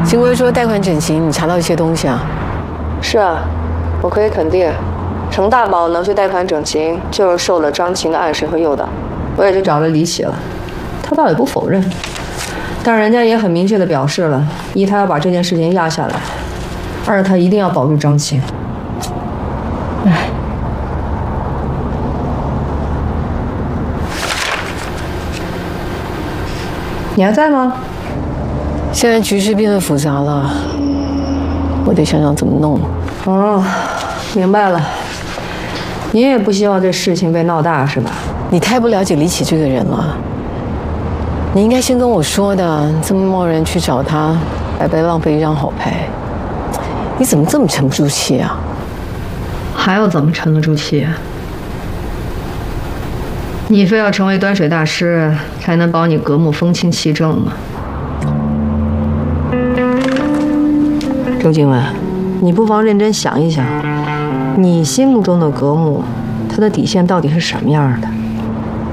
金龟说贷款整形，你查到一些东西啊？ 是啊，我可以肯定，程大宝能去贷款整形，就是受了张琴的暗示和诱导。我也去找了李喜了，他倒也不否认，但是人家也很明确地表示了：一，他要把这件事情压下来；二，他一定要保住张琴。唉。 你还在吗？ 现在局势变得复杂了，我得想想怎么弄。 哦，明白了。你也不希望这事情被闹大是吧？ 你太不了解李启这个人了。你应该先跟我说的，这么贸然去找他，白白浪费一张好牌。你怎么这么沉不住气啊？ 还要怎么沉得住气？你非要成为端水大师，才能保你格木风清气正吗？周静雯，你不妨认真想一想，你心目中的格木，他的底线到底是什么样的？